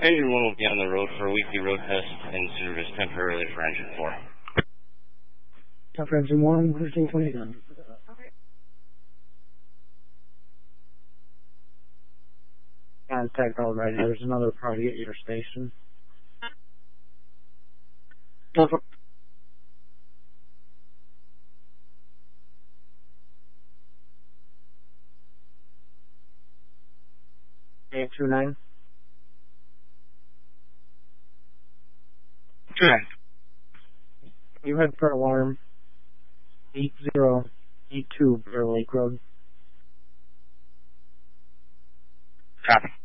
Engine 1 will be on the road for a weekly road test and service temporarily for Engine 4. For Engine 1, 1320 done. Contact already. There's another party at your station. Over. 829. Correct. You had for alarm 8082 Bear Lake Road. Copy.